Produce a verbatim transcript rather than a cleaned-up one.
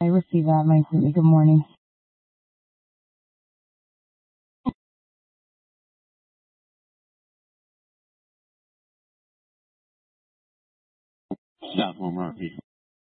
I received that, my sweetie. Good morning. Stop home run.